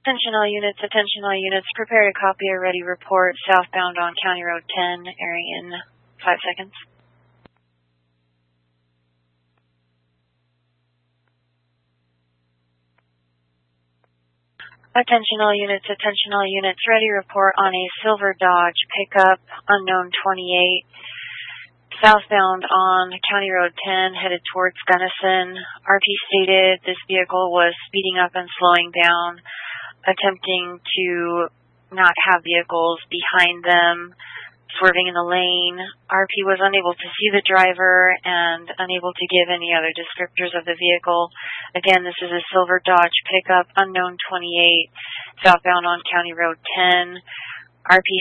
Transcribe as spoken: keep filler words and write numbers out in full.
Attention all units, attention all units. Prepare to copy a ready report southbound on County Road ten, airing in five seconds. Attention all units, attention all units. Ready report on a silver Dodge pickup, unknown twenty-eight, southbound on County Road ten, headed towards Gunnison. R P stated this vehicle was speeding up and slowing down, attempting to not have vehicles behind them, swerving in the lane. R P was unable to see the driver and unable to give any other descriptors of the vehicle. Again, this is a silver Dodge pickup, unknown twenty-eight, southbound on County Road ten. R P